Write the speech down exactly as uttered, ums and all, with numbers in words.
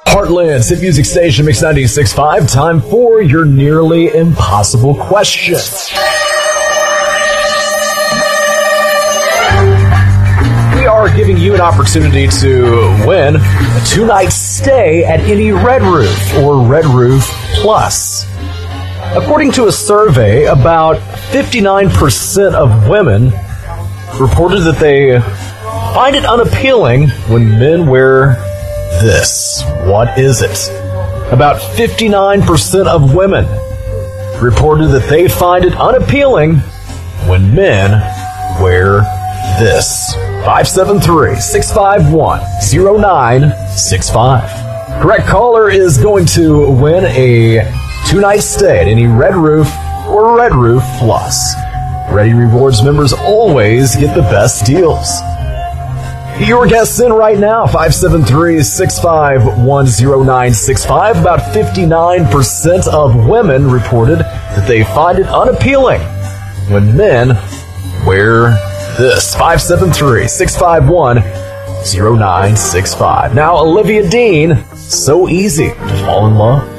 Heartland's hit music station, Mix ninety-six point five. Time for your nearly impossible question. We are giving you an opportunity to win a two-night stay at any Red Roof or Red Roof Plus. According to a survey, about fifty-nine percent of women reported that they find it unappealing when men wear this. What is it? About fifty-nine percent of women reported that they find it unappealing when men wear this. five seven three, six five one, zero nine six five. Correct caller is going to win a two-night stay at any Red Roof or Red Roof Plus. Ready Rewards members always get the best deals. Your guests in right now, five seven three, six five one, zero nine six five. About fifty-nine percent of women reported that they find it unappealing when men wear this. five seven three, six five one, zero nine six five. Now, Olivia Dean, So Easy to Fall in Love.